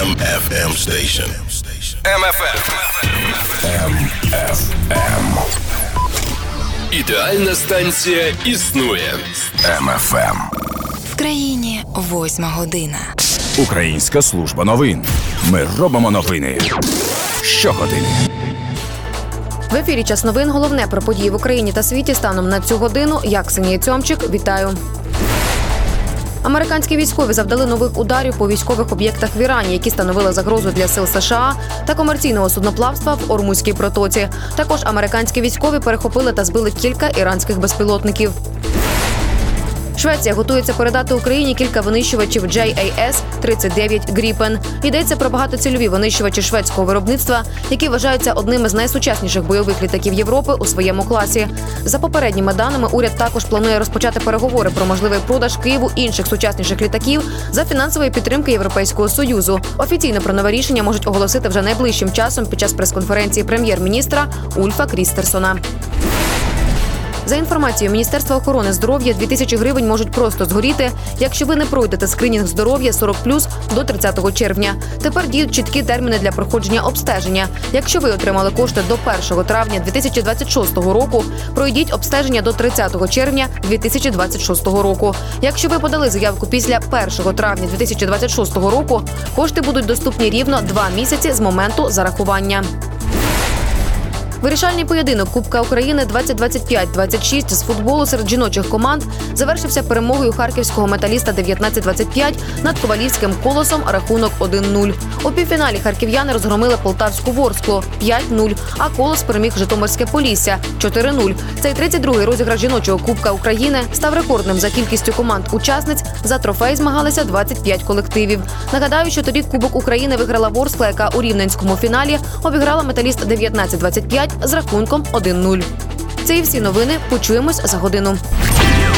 MFM station. MFM. Ідеальна станція існує. MFM. В країні 8 година. Українська служба новин. Ми робимо новини щогодини. В ефірі «Час новин». Головне про події в Україні та світі станом на цю годину. Я, Ксенія Цьомчик, вітаю. Американські військові завдали нових ударів по військових об'єктах в Ірані, які становили загрозу для сил США та комерційного судноплавства в Ормузькій протоці. Також американські військові перехопили та збили кілька іранських безпілотників. Швеція готується передати Україні кілька винищувачів JAS-39 Gripen. Йдеться про багатоцільові винищувачі шведського виробництва, які вважаються одними з найсучасніших бойових літаків Європи у своєму класі. За попередніми даними, уряд також планує розпочати переговори про можливий продаж Києву інших сучасніших літаків за фінансової підтримки Європейського Союзу. Офіційно про нове рішення можуть оголосити вже найближчим часом під час прес-конференції прем'єр-міністра Ульфа Крістерсона. За інформацією Міністерства охорони здоров'я, 2000 гривень можуть просто згоріти, якщо ви не пройдете скринінг здоров'я 40+, до 30 червня. Тепер діють чіткі терміни для проходження обстеження. Якщо ви отримали кошти до 1 травня 2026 року, пройдіть обстеження до 30 червня 2026 року. Якщо ви подали заявку після 1 травня 2026 року, кошти будуть доступні рівно 2 місяці з моменту зарахування. Вирішальний поєдинок Кубка України 2025-26 з футболу серед жіночих команд завершився перемогою харківського металіста 19-25 над ковалівським Колосом, рахунок 1-0. У півфіналі харків'яни розгромили полтавську Ворсклу 5-0, а Колос переміг Житомирське Полісся 4-0. Цей 32-й розіграш жіночого Кубка України став рекордним за кількістю команд-учасниць. За трофей змагалися 25 колективів. Нагадаю, що торік Кубок України виграла Ворскла, яка у рівненському фіналі обіграла металіст 19-25 з рахунком 1-0. Це і всі новини. Почуємось за годину.